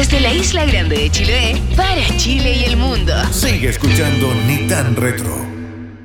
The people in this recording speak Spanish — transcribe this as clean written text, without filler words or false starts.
Desde la isla grande de Chiloé, para Chile y el mundo. Sigue escuchando Ni Tan Retro.